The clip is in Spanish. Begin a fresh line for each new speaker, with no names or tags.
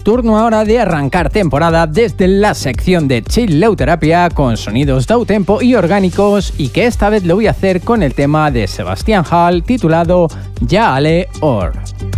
turno ahora de arrancar temporada desde la sección de Chillouterapia con sonidos downtempo y orgánicos, y que esta vez lo voy a hacer con el tema de Sebastián Hall titulado Ya Ale Or.